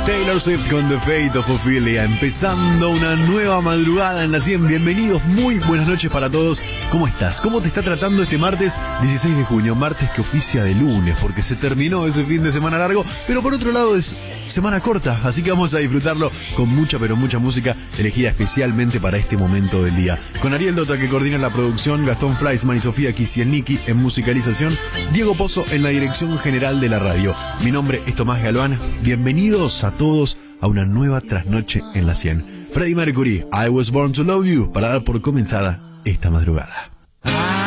Taylor Swift con The Fate of Ophelia, empezando una nueva madrugada en la 100. Bienvenidos, muy buenas noches para todos. ¿Cómo estás? ¿Cómo te está tratando este martes 16 de junio? Martes que oficia de lunes, porque se terminó ese fin de semana largo, pero por otro lado es semana corta, así que vamos a disfrutarlo con mucha, pero mucha música elegida especialmente para este momento del día. Con Ariel Dota, que coordina la producción, Gastón Fleischmann y Sofía Kisielniki en musicalización, Diego Pozo en la dirección general de la radio. Mi nombre es Tomás Galván. Bienvenidos a todos a una nueva trasnoche en la 100. Freddie Mercury, I Was Born to Love You, para dar por comenzada esta madrugada.